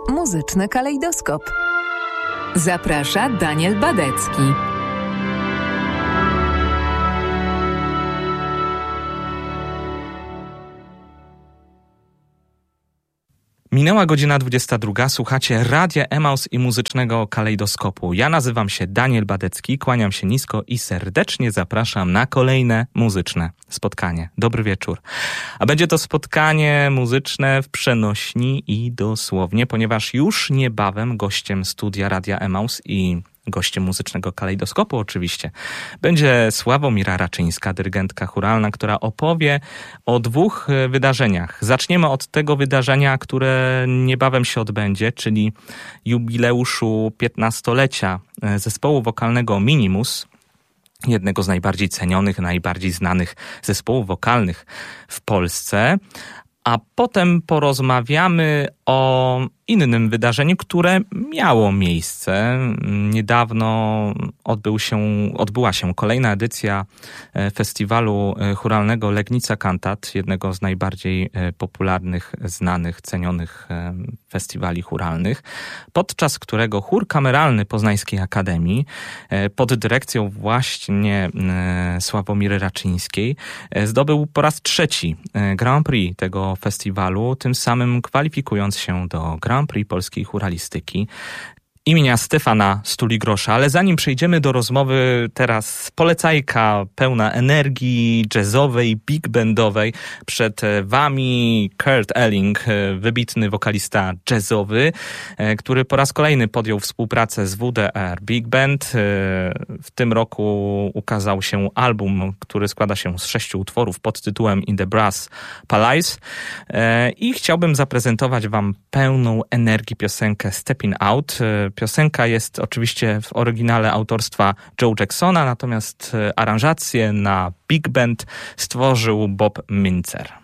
Muzyczny kalejdoskop. Zaprasza Daniel Badecki. Minęła godzina 22, słuchacie Radia Emaus i Muzycznego Kalejdoskopu. Ja nazywam się Daniel Badecki, kłaniam się nisko i serdecznie zapraszam na kolejne muzyczne spotkanie. Dobry wieczór. A będzie to spotkanie muzyczne w przenośni i dosłownie, ponieważ już niebawem gościem studia Radia Emaus i gościem Muzycznego Kalejdoskopu oczywiście będzie Sławomira Raczyńska, dyrygentka chóralna, która opowie o dwóch wydarzeniach. Zaczniemy od tego wydarzenia, które niebawem się odbędzie, czyli jubileuszu 15-lecia zespołu wokalnego Minimus, jednego z najbardziej cenionych, najbardziej znanych zespołów wokalnych w Polsce. A potem porozmawiamy o innym wydarzeniu, które miejsce. Niedawno odbyła się kolejna edycja festiwalu chóralnego Legnica Cantat, jednego z najbardziej popularnych, znanych, cenionych festiwali chóralnych, podczas którego chór kameralny Poznańskiej Akademii pod dyrekcją właśnie Sławomiry Raczyńskiej zdobył po raz trzeci Grand Prix tego festiwalu, tym samym kwalifikując się do Grand Prix polskiej chóralistyki imienia Stefana Stuligrosza. Ale zanim przejdziemy do rozmowy, teraz polecajka pełna energii jazzowej, big bandowej. Przed wami Kurt Elling, wybitny wokalista jazzowy, który po raz kolejny podjął współpracę z WDR Big Band. W tym roku ukazał się album, który składa się z 6 utworów pod tytułem In the Brass Palace. I chciałbym zaprezentować wam pełną energii piosenkę Stepping Out. Piosenka jest oczywiście w oryginale autorstwa Joe Jacksona, natomiast aranżację na big band stworzył Bob Mintzer.